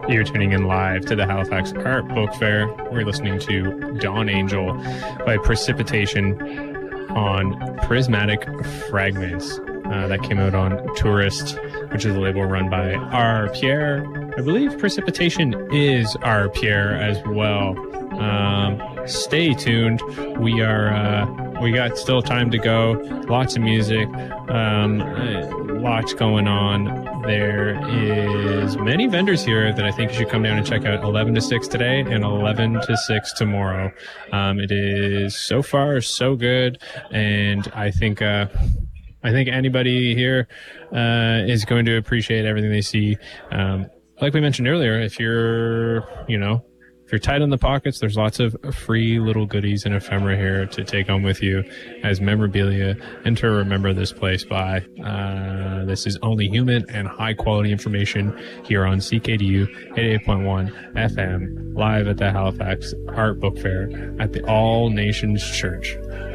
You're tuning in live to the Halifax Art Book Fair. We're listening to Dawn Angel by Precipitation on Prismatic Fragments. That came out on Tourist, which is a label run by R. Pierre. I believe Precipitation is R. Pierre as well. Stay tuned. We got still time to go. Lots of music. Lots going on. There is many vendors here that I think you should come down and check out. 11 to 6 today and 11 to 6 tomorrow. It is so far so good, and I think anybody here is going to appreciate everything they see. Like we mentioned earlier, if you're tight on the pockets, there's lots of free little goodies and ephemera here to take home with you as memorabilia and to remember this place by. This is only human and high quality information here on CKDU 88.1 FM, live at the Halifax Art Book Fair at the All Nations Church.